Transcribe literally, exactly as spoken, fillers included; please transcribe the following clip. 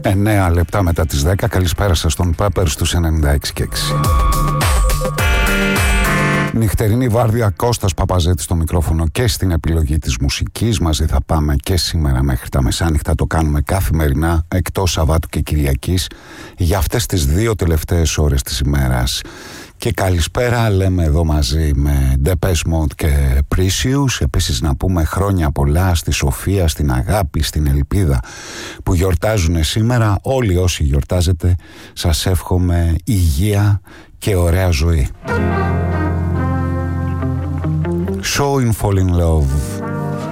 εννέα λεπτά μετά τις δέκα. Καλησπέρα σας στον Πέπερ στους ενενήντα έξι και έξι. Νυχτερινή βάρδια, Κώστας Παπαζέτης στο μικρόφωνο και στην επιλογή της μουσικής. Μαζί θα πάμε και σήμερα μέχρι τα μεσάνυχτα. Το κάνουμε καθημερινά εκτός Σαββάτου και Κυριακής για αυτές τις δύο τελευταίες ώρες της ημέρας. Και καλησπέρα λέμε εδώ μαζί με Depeche Mode και Precious. Επίσης να πούμε χρόνια πολλά στη Σοφία, στην Αγάπη, στην Ελπίδα που γιορτάζουν σήμερα. Όλοι όσοι γιορτάζετε σας εύχομαι υγεία και ωραία ζωή. Show in Fall in Love.